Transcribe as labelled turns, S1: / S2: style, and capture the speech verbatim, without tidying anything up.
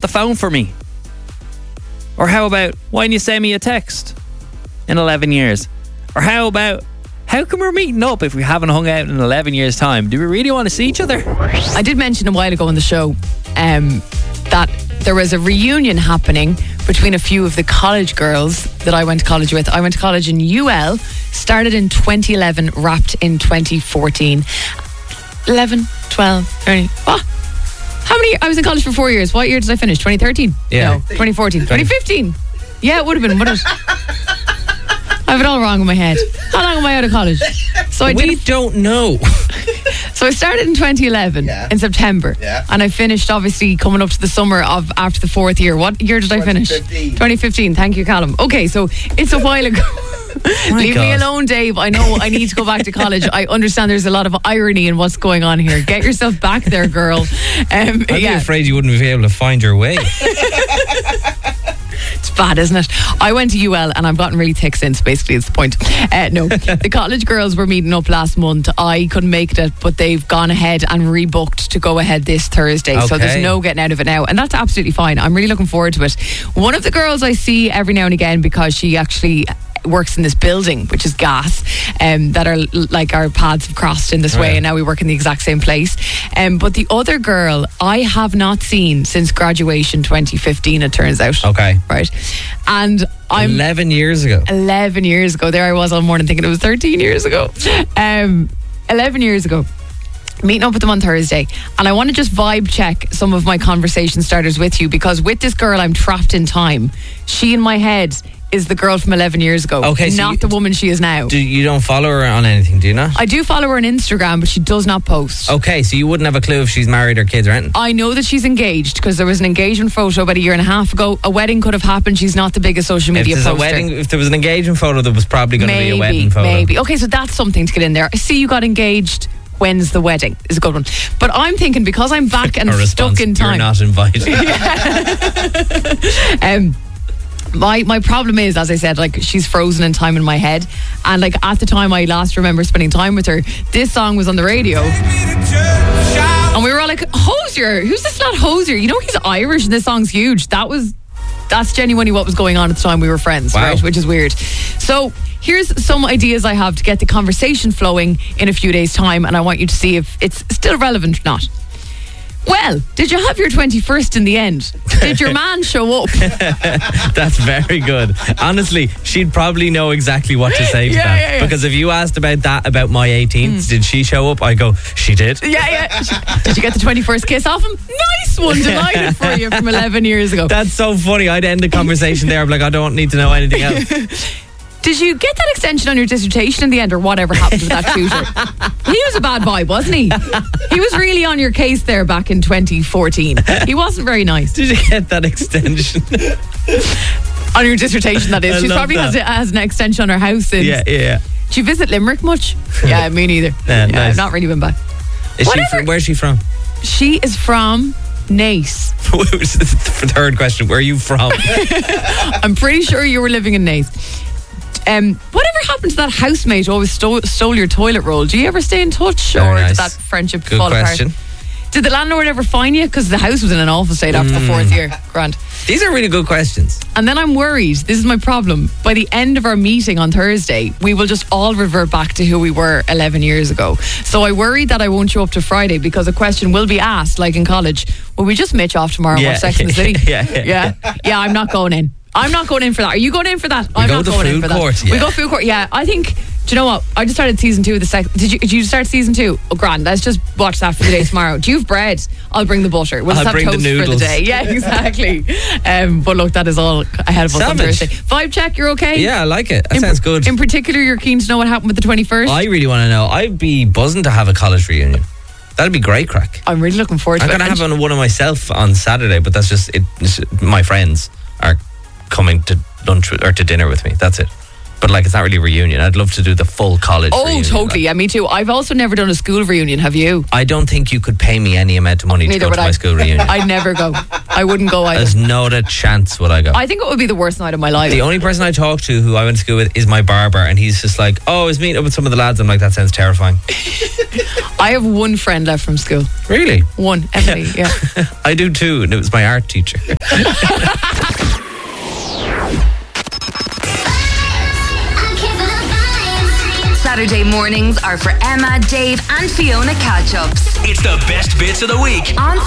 S1: phone for me? Or how about, why didn't you send me a text in eleven years? Or how about, how come we're meeting up if we haven't hung out in eleven years' time? Do we really want to see each other?
S2: I did mention a while ago on the show um, that there was a reunion happening between a few of the college girls that I went to college with. I went to college in U L, started in twenty eleven, wrapped in twenty fourteen. eleven, twelve, thirteen. What? How many? I was in college for four years. What year did I finish? twenty thirteen?
S1: Yeah.
S2: No, twenty fourteen. twenty fifteen. Yeah, it would have been, wouldn't it? I have it all wrong in my head. How long am I out of college? So I
S1: We
S2: did.
S1: don't know.
S2: So I started in twenty eleven
S3: Yeah.
S2: in September,
S3: Yeah.
S2: and I finished obviously coming up to the summer of after the fourth year. What year did I finish?
S3: twenty fifteen.
S2: twenty fifteen. Thank you, Callum. Okay, so it's a while ago. Leave me
S1: God.
S2: alone, Dave. I know I need to go back to college. I understand there's a lot of irony in what's going on here. Get yourself back there, girl. Um,
S1: I'd
S2: yeah.
S1: be afraid you wouldn't be able to find your way.
S2: It's bad, isn't it? I went to U L and I've gotten really thick since, basically, is the point. Uh, no, the college girls were meeting up last month. I couldn't make it, but they've gone ahead and rebooked to go ahead this Thursday. So
S1: Okay.
S2: there's no getting out of it now. And that's absolutely fine. I'm really looking forward to it. One of the girls I see every now and again, because she actually works in this building, which is gas, um, that are like our paths have crossed in this way,
S1: Right.
S2: and now we work in the exact same place. Um, but the other girl I have not seen since graduation twenty fifteen, it turns out.
S1: Okay.
S2: Right. And I'm
S1: eleven years ago.
S2: eleven years ago. There I was all morning thinking it was thirteen years ago. Um, eleven years ago. Meeting up with them on Thursday, and I want to just vibe check some of my conversation starters with you, because with this girl I'm trapped in time. She in my head is the girl from eleven years ago,
S1: Okay, so
S2: not
S1: you-
S2: the woman she is now.
S1: Do you don't follow her on anything, do you not?
S2: I do follow her on Instagram, but she does not post.
S1: Okay, so you wouldn't have a clue if she's married or kids or anything.
S2: I know that she's engaged because there was an engagement photo about a year and a half ago. A wedding could have happened. She's not the biggest social
S1: If
S2: media
S1: there's a
S2: poster.
S1: wedding, if there was an engagement photo, there was probably going to be
S2: Maybe,
S1: a wedding photo.
S2: maybe. Okay, so that's something to get in there. I see you got engaged. When's the wedding? Is a good one. But I'm thinking, because I'm back and
S1: A response,
S2: stuck in time.
S1: You're not invited.
S2: um, my my problem is, as I said, like, she's frozen in time in my head, and like at the time I last remember spending time with her, this song was on the radio, and we were all like, Hosier, who's this lad Hosier? You know he's Irish, and this song's huge. That was that's genuinely what was going on at the time we were friends,
S1: Wow.
S2: right? Which is weird. So here's some ideas I have to get the conversation flowing in a few days' time, and I want you to see if it's still relevant or not. Well, did you have your twenty-first in the end? Did your man show up?
S1: That's very good. Honestly, she'd probably know exactly what to say to
S2: Yeah,
S1: that.
S2: yeah, yeah.
S1: Because if you asked about that, about my eighteenth, did she show up? I go, she did.
S2: Yeah, yeah. Did you get the twenty-first kiss off him? Nice one. Delighted for you from eleven years ago.
S1: That's so funny. I'd end the conversation there. I'm like, I don't need to know anything else.
S2: Did you get that extension on your dissertation in the end, or whatever happened with that tutor? He was a bad boy, wasn't he? He was really on your case there back in twenty fourteen. He wasn't very nice.
S1: Did you get that extension?
S2: On your dissertation, that is.
S1: I
S2: She
S1: love
S2: probably
S1: that.
S2: has, a, has an extension on her house since.
S1: yeah, yeah, yeah.
S2: Did you visit Limerick much? Yeah, me neither.
S1: Yeah, nice.
S2: I've not really been back.
S1: Is she
S2: Whatever.
S1: from, where's she from?
S2: She is from Nace.
S1: Third question. Where are you from?
S2: I'm pretty sure you were living in Nace. Um, whatever happened to that housemate who always stole, stole your toilet roll? Do you ever stay in touch,
S1: Very
S2: or
S1: nice.
S2: did that friendship
S1: Good
S2: fall
S1: question.
S2: apart? Did the landlord ever fine you? Because the house was in an awful state after
S1: Mm.
S2: the fourth year. Grand.
S1: These are really good questions.
S2: And then I'm worried, this is my problem, by the end of our meeting on Thursday, we will just all revert back to who we were eleven years ago. So I worry that I won't show up to Friday, because a question will be asked, like in college, will we just mitch off tomorrow and
S1: Yeah.
S2: watch Sex and the City?
S1: Yeah, yeah,
S2: yeah. Yeah, I'm not going in. I'm not going in for that. Are you going in for that? I'm
S1: go
S2: not
S1: to
S2: going in
S1: food
S2: for that.
S1: court,
S2: We
S1: yeah.
S2: go food court. Yeah, I think. Do you know what? I just started season two of the sex. Did you? Did you start season two? Oh, grand. Let's just watch that for the day tomorrow. Do you have bread? I'll bring the butter. We'll
S1: I'll
S2: just have
S1: bring the
S2: toast for the
S1: noodles.
S2: day. Yeah, exactly. Um, but look, that is all ahead of us on
S1: Savage.
S2: Thursday. Vibe check. You're okay?
S1: Yeah, I like it. That
S2: In-
S1: sounds good.
S2: In particular, you're keen to know what happened with the twenty-first.
S1: I really want to know. I'd be buzzing to have a college reunion. That'd be great crack.
S2: I'm really looking forward to
S1: I'm
S2: it.
S1: going to
S2: And
S1: have one of myself on Saturday, but that's just it. it's- My friends are coming to lunch with, or to dinner with me. That's it.
S3: But like, it's not really a reunion. I'd love to do the full college
S2: Oh,
S3: reunion,
S2: totally.
S3: like.
S2: Yeah, me too. I've also never done a school reunion. Have you?
S3: I don't think you could pay me any amount of money
S2: Neither
S3: to go
S2: would
S3: to
S2: I.
S3: my school reunion.
S2: I'd never go. I wouldn't go either.
S3: There's not a chance would I go.
S2: I think it would be the worst night of my life.
S3: The only person I talk to who I went to school with is my barber, and he's just like, oh, I was meeting up with some of the lads. I'm like, that sounds terrifying.
S2: I have one friend left from school.
S3: Really?
S2: One, Emily, yeah.
S3: I do too, and it was my art teacher.
S4: Saturday mornings are for Emma, Dave, and Fiona catch-ups
S5: It's the best bits of the week
S4: on